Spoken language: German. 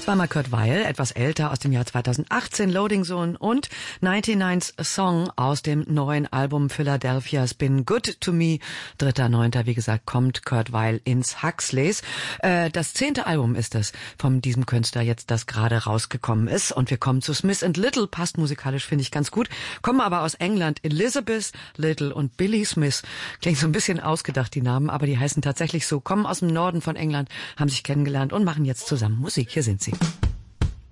Zweimal Kurt Weill, etwas älter, aus dem Jahr 2018, Loading Zone, und 99's Song aus dem neuen Album Philadelphia's Been Good to Me. 3.9., wie gesagt, kommt Kurt Weill ins Huxleys. Das 10. Album ist es von diesem Künstler jetzt, das gerade rausgekommen ist. Und wir kommen zu Smith & Little, passt musikalisch, finde ich ganz gut, kommen aber aus England. Elizabeth Little und Billy Smith. Klingt so ein bisschen ausgedacht, die Namen, aber die heißen tatsächlich so, kommen aus dem Norden von England, haben sich kennengelernt und machen jetzt zusammen Musik. Hier sind sie.